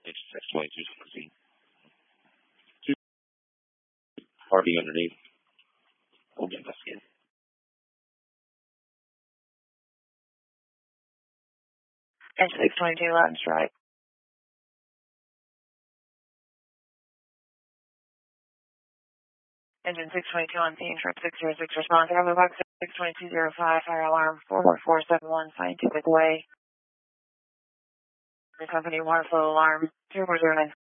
H622 16. Party underneath. We'll get this in. H622 Latin Strike. Engine 622 on scene, trip 606, respond to Bravo Box 62205, fire alarm 41471, scientific way. The company water flow alarm 0409.